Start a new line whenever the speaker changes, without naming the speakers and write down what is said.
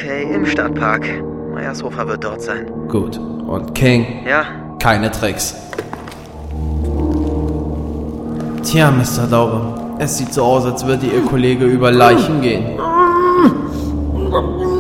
Okay, im Stadtpark. Meyers Sofa wird dort sein.
Gut. Und King?
Ja?
Keine Tricks. Tja, Mr. Dauber. Es sieht so aus, als würde Ihr Kollege über Leichen gehen.